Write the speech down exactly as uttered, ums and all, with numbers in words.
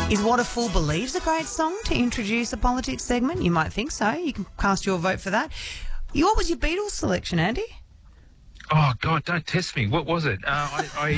Is What a Fool Believes a great song to introduce a politics segment? You might think so. You can cast your vote for that. What was your Beatles selection, Andy? Oh, God, don't test me. What was it? Uh, I, I